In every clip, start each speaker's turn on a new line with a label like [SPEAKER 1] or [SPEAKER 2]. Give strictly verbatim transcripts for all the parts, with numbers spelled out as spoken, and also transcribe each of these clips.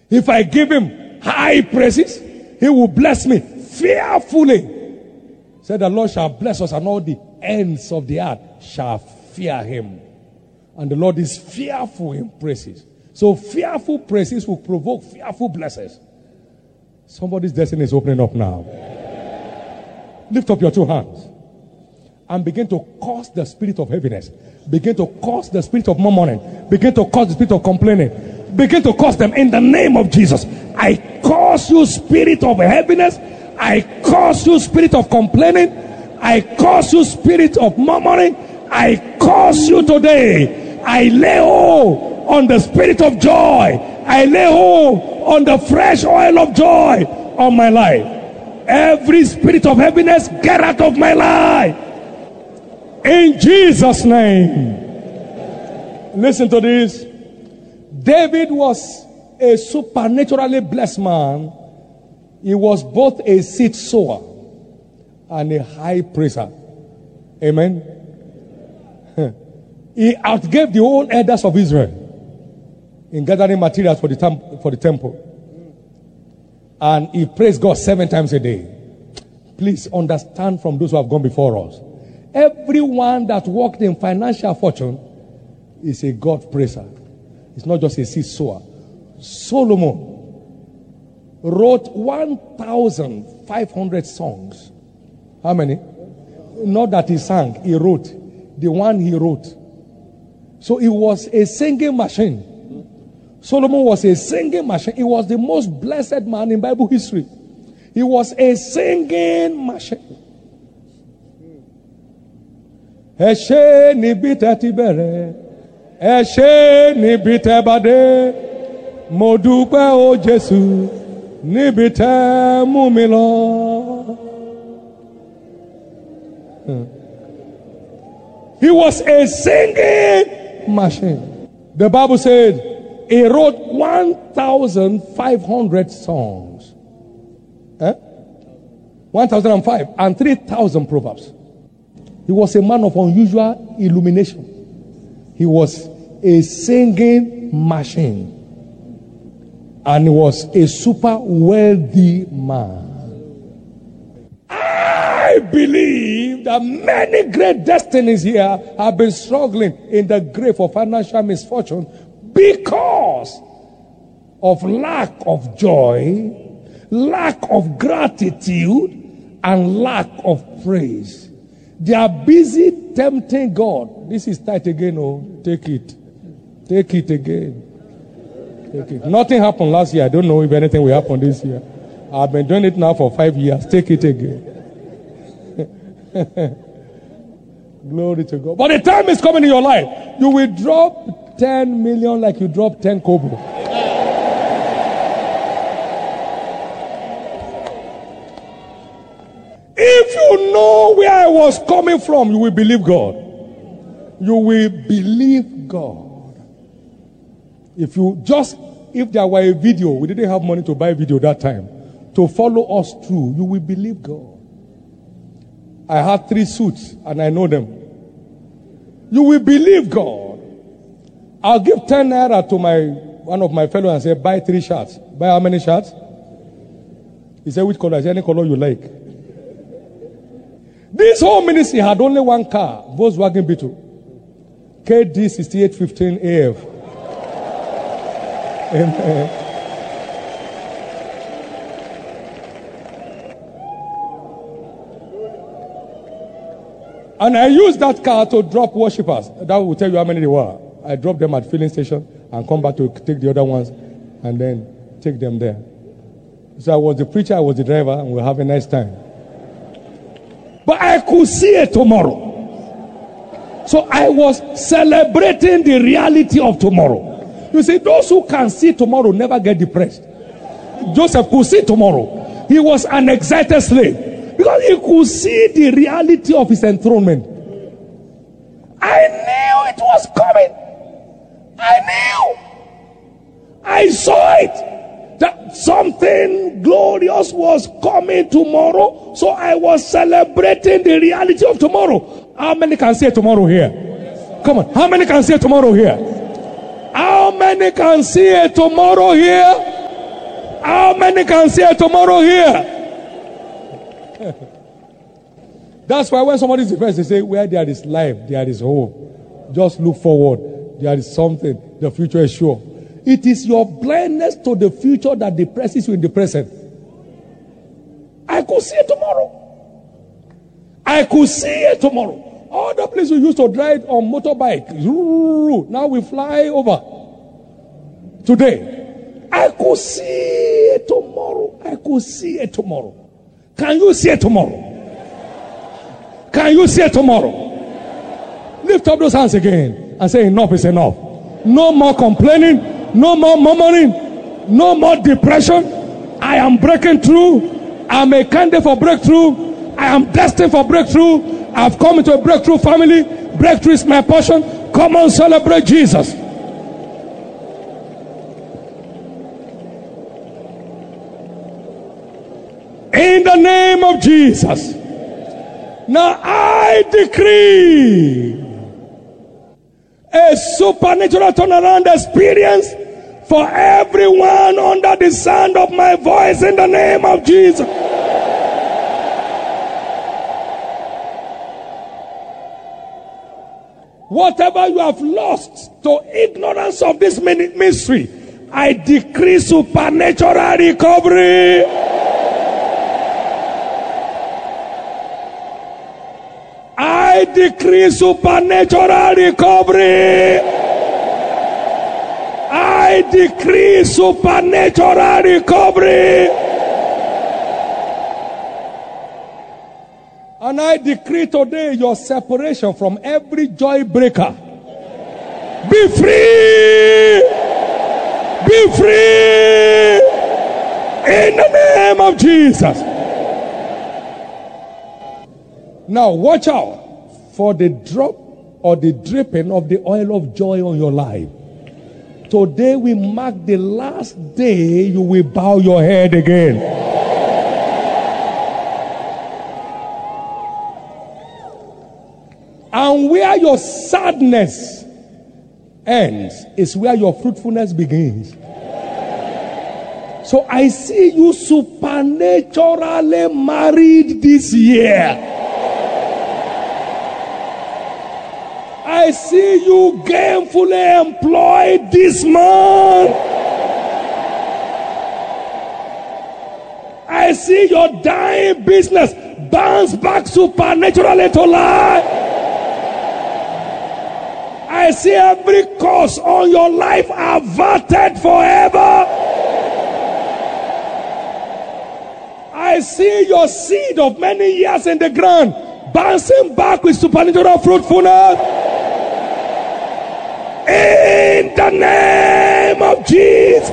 [SPEAKER 1] If I give him high praises, he will bless me fearfully. Said the Lord shall bless us, and all the ends of the earth shall fear him. And the Lord is fearful in praises. So fearful praises will provoke fearful blessings. Somebody's destiny is opening up now. Lift up your two hands and begin to curse the spirit of heaviness. Begin to curse the spirit of murmuring. Begin to curse the spirit of complaining. Begin to curse them in the name of Jesus. I curse you, spirit of heaviness. I curse you, spirit of complaining. I curse you, spirit of murmuring. I curse you today. I lay hold on the spirit of joy. I lay hold on the fresh oil of joy on my life. Every spirit of heaviness, get out of my life. In Jesus' name. Listen to this. David was a supernaturally blessed man. He was both a seed sower and a high praiser. Amen. He outgave the whole elders of Israel in gathering materials for the, temp- for the temple. And he praised God seven times a day. Please understand from those who have gone before us. Everyone that walked in financial fortune is a God praiser. It's not just a seed sower. Solomon wrote one thousand five hundred songs. How many? Not that he sang, he wrote. The one he wrote. So it was a singing machine. Solomon was a singing machine. He was the most blessed man in Bible history. He was a singing machine. Eshe ni bite tibere, eshe ni bite bade, mo dúpẹ́ o Jésù, ni bite mú mi lọ. He was a singing machine. The Bible said he wrote one thousand five hundred songs. Eh? one thousand five and three thousand proverbs. He was a man of unusual illumination. He was a singing machine. And he was a super wealthy man. I believe that many great destinies here have been struggling in the grave of financial misfortune because of lack of joy, lack of gratitude, and lack of praise. They are busy tempting God. This is tight again. Oh, take it. Take it again. Take it. Nothing happened last year. I don't know if anything will happen this year. I've been doing it now for five years. Take it again. Glory to God. But the time is coming in your life. You will drop ten million like you drop ten kobo. If you know where I was coming from, you will believe God. You will believe God. If you just, if there were a video, we didn't have money to buy video that time, to follow us through, you will believe God. I had three suits and I know them. You will believe God. I'll give ten naira to my one of my fellows and say, buy three shirts. Buy how many shirts? He said, which color? I said, any color you like. This whole ministry had only one car, Volkswagen Beetle, K D sixty-eight fifteen A F. Amen. And I used that car to drop worshippers. That will tell you how many there were. I dropped them at filling station and come back to take the other ones and then take them there. So I was the preacher, I was the driver, and we'll have a nice time. But I could see it tomorrow. So I was celebrating the reality of tomorrow. You see, those who can see tomorrow never get depressed. Joseph could see tomorrow. He was an excited slave because he could see the reality of his enthronement. I knew it was coming. I knew. I saw it. That something glorious was coming tomorrow. So I was celebrating the reality of tomorrow. How many can say tomorrow here? Come on. How many can say tomorrow here? How many can see a tomorrow here? How many can see a tomorrow here? That's why when somebody is depressed, they say, where there is life, there is hope. Just look forward. There is something. The future is sure. It is your blindness to the future that depresses you in the present. I could see it tomorrow. I could see it tomorrow. All the places we used to drive on motorbike, now we fly over. Today, I could see it tomorrow. I could see it tomorrow. Can you see it tomorrow? Can you see it tomorrow? Lift up those hands again and say, enough is enough. No more complaining. No more murmuring. No more depression. I am breaking through. I am a candidate for breakthrough. I am destined for breakthrough. I have come into a breakthrough family. Breakthrough is my portion. Come on, celebrate Jesus. In the name of Jesus. Now I decree a supernatural turnaround experience for everyone under the sound of my voice in the name of Jesus. Whatever you have lost to ignorance of this mystery, I decree supernatural recovery. I decree supernatural recovery. I decree supernatural recovery. And I decree today your separation from every joy breaker. Be free. Be free. In the name of Jesus. Now watch out for the drop or the dripping of the oil of joy on your life. Today we mark the last day you will bow your head again. And where your sadness ends is where your fruitfulness begins. So I see you supernaturally married this year. I see you gainfully employed this month. I see your dying business bounce back supernaturally to life. I see every curse on your life averted forever. I see your seed of many years in the ground bouncing back with supernatural fruitfulness. In the name of Jesus.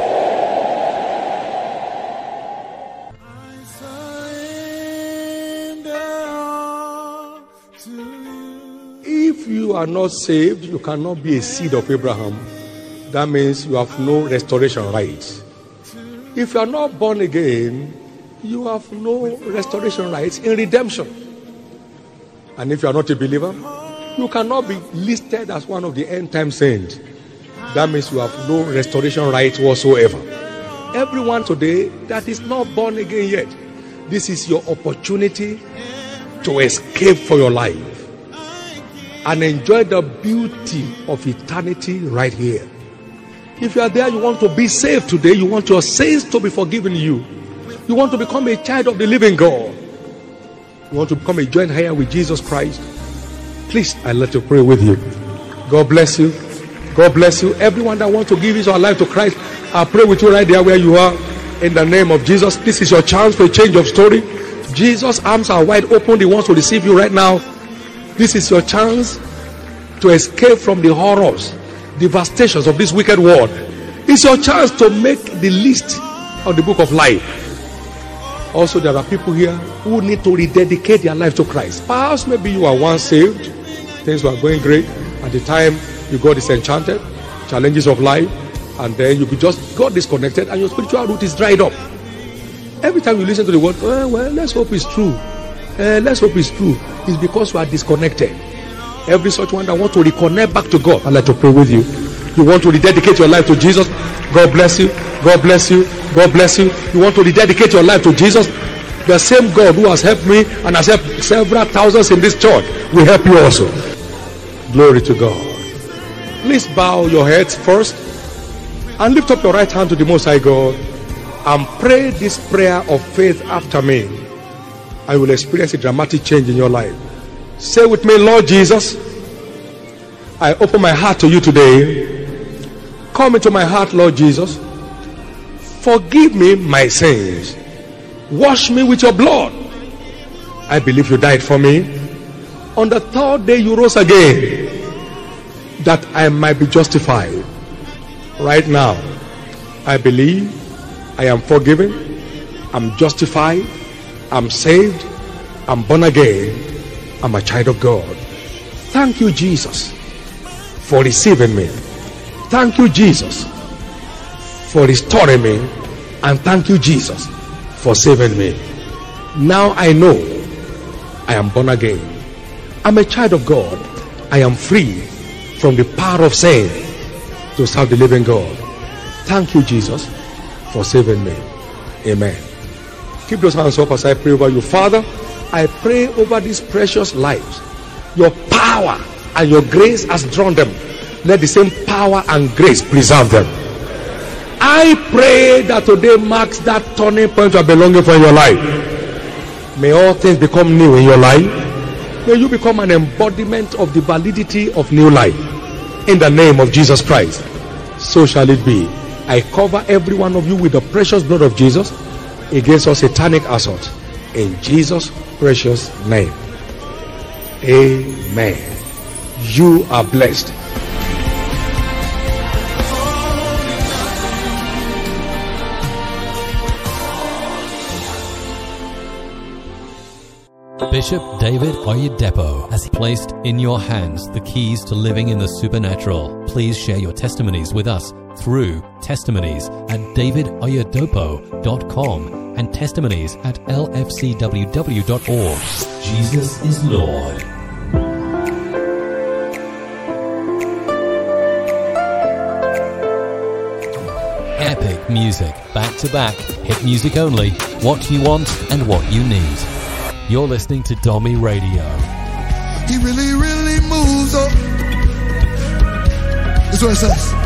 [SPEAKER 1] If you are not saved, you cannot be a seed of Abraham. That means you have no restoration rights. If you are not born again, you have no restoration rights in redemption. And if you are not a believer, you cannot be listed as one of the end time saints. That means you have no restoration rights whatsoever. Everyone today that is not born again yet, this is your opportunity to escape for your life and enjoy the beauty of eternity right here. If you are there, you want to be saved today, you want your sins to be forgiven you, you want to become a child of the living God, you want to become a joint heir with Jesus Christ, please, I let you pray with you. God bless you. God bless you. Everyone that wants to give his or her life to Christ, I pray with you right there where you are. In the name of Jesus, this is your chance for a change of story. Jesus' arms are wide open. He wants to receive you right now. This is your chance to escape from the horrors, devastations of this wicked world. It's your chance to make the list of the book of life. Also, there are people here who need to rededicate their life to Christ. Perhaps maybe you are once saved, things were going great. At the time you got disenchanted, challenges of life, and then you just got disconnected and your spiritual root is dried up. Every time you listen to the word, well, well let's hope it's true. Uh, let's hope it's true. It's because you are disconnected. Every such one that wants to reconnect back to God, I'd like to pray with you. You want to rededicate your life to Jesus? God bless you. God bless you. God bless you. You want to rededicate your life to Jesus? The same God who has helped me and has helped several thousands in this church will help you also. Glory to God. Please bow your heads first and lift up your right hand to the Most High God and pray this prayer of faith after me. I will experience a dramatic change in your life. Say with me, Lord Jesus, I open my heart to you today. Come into my heart, Lord Jesus. Forgive me my sins. Wash me with your blood. I believe you died for me. On the third day you rose again, that I might be justified. Right now, I believe I am forgiven, I'm justified, I'm saved, I'm born again, I'm a child of God. Thank you, Jesus, for receiving me. Thank you, Jesus, for restoring me. And thank you, Jesus, for saving me. Now I know I am born again. I'm a child of God. I am free from the power of sin to serve the living God. Thank you, Jesus, for saving me. Amen. Keep those hands up as I pray over you. Father, I pray over these precious lives. Your power and your grace has drawn them. Let the same power and grace preserve them. I pray that today marks that turning point of belonging for your life. May all things become new in your life. May you become an embodiment of the validity of new life. In the name of Jesus Christ, so shall it be. I cover every one of you with the precious blood of Jesus against all satanic assault. In Jesus' precious name. Amen. You are blessed.
[SPEAKER 2] Bishop David Oyedepo has placed in your hands the keys to living in the supernatural. Please share your testimonies with us through testimonies at david oyedepo dot com and testimonies at l f c w w dot org. Jesus is Lord. Epic music, back to back, hit music only, what you want and what you need. You're listening to Domi Radio.
[SPEAKER 3] He really, really moves up. That's what it says.